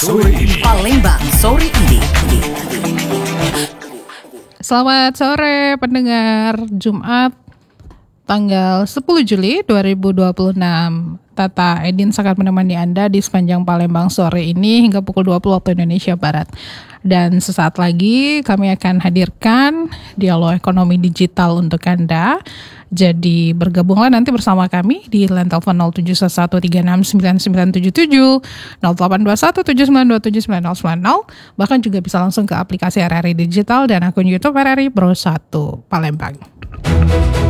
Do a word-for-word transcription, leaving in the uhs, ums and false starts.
Sore ini. Palembang sore ini. Selamat sore pendengar, Jumat tanggal sepuluh Juli dua ribu dua puluh enam. Tata Edin sangat menemani Anda di sepanjang Palembang sore ini hingga pukul dua puluh waktu Indonesia Barat. Dan sesaat lagi kami akan hadirkan dialog ekonomi digital untuk Anda. Jadi bergabunglah nanti bersama kami di line telepon nol tujuh satu tiga enam sembilan sembilan tujuh tujuh, nol delapan dua satu tujuh sembilan dua tujuh sembilan nol sembilan nol. Bahkan juga bisa langsung ke aplikasi R R I Digital dan akun YouTube R R I Pro satu Palembang.